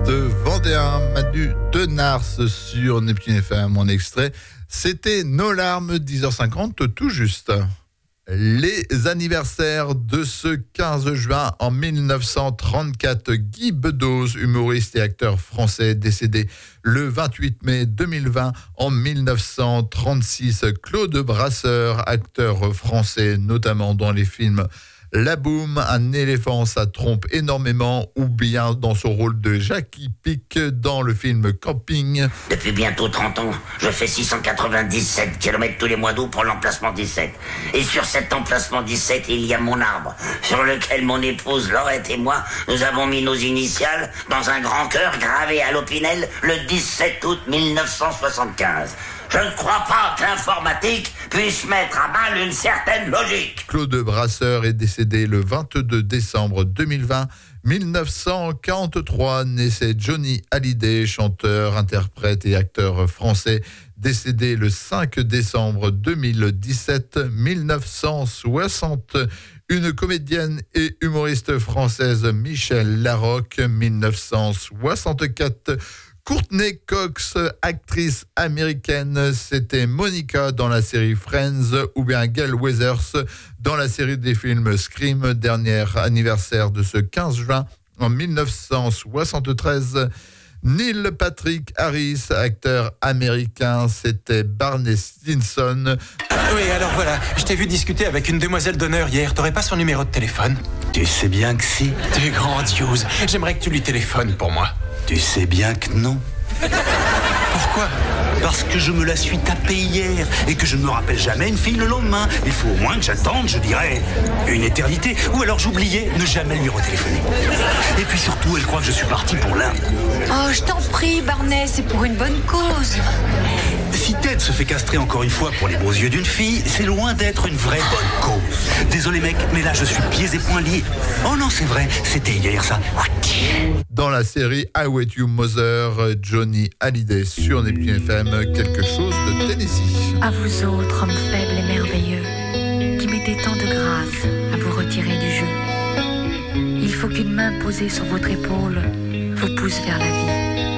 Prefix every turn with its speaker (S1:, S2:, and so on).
S1: de Vendéen, Manu Denars sur Neptune FM. En extrait, c'était Nos larmes, 10h50 tout juste. Les anniversaires de ce 15 juin en 1934, Guy Bedos, humoriste et acteur français, décédé le 28 mai 2020. En 1936, Claude Brasseur, acteur français, notamment dans les films La Boum, Un éléphant, ça trompe énormément, ou bien dans son rôle de Jackie Pic dans le film Camping.
S2: Depuis bientôt 30 ans, je fais 697 km tous les mois d'août pour l'emplacement 17. Et sur cet emplacement 17, il y a mon arbre, sur lequel mon épouse Laurette et moi, nous avons mis nos initiales dans un grand cœur gravé à l'Opinel le 17 août 1975. Je ne crois pas que l'informatique puisse mettre à mal une certaine logique.
S1: Claude Brasseur est décédé le 22 décembre 2020. 1943, naissait Johnny Hallyday, chanteur, interprète et acteur français, décédé le 5 décembre 2017. 1960, une comédienne et humoriste française, Michel Larocque. 1964, Courtney Cox, actrice américaine, c'était Monica dans la série Friends, ou bien Gail Weathers dans la série des films Scream. Dernier anniversaire de ce 15 juin en 1973. Neil Patrick Harris, acteur américain, c'était Barney Stinson.
S3: Oui, alors voilà, je t'ai vu discuter avec une demoiselle d'honneur hier. T'aurais pas son numéro de téléphone?
S4: Tu sais bien que si.
S3: T'es grandiose. J'aimerais que tu lui téléphones pour moi.
S4: Tu sais bien que non.
S3: Pourquoi?
S4: Parce que je me la suis tapée hier et que je ne me rappelle jamais une fille le lendemain. Il faut au moins que j'attende, je dirais, une éternité. Ou alors j'oubliais ne jamais lui retéléphoner. Et puis surtout, elle croit que je suis parti pour l'Inde.
S5: Oh, je t'en prie, Barney, c'est pour une bonne cause.
S4: Si Ted se fait castrer encore une fois pour les beaux yeux d'une fille, c'est loin d'être une vraie bonne cause. Désolé mec, mais là je suis pieds et poings liés. Oh non, c'est vrai, c'était hier ça.
S1: Dans la série I Wait You Mother, Johnny Hallyday sur Neptune FM, quelque chose de Tennessee.
S5: À vous autres, hommes faibles et merveilleux, qui mettez tant de grâce à vous retirer du jeu. Il faut qu'une main posée sur votre épaule vous pousse vers la vie.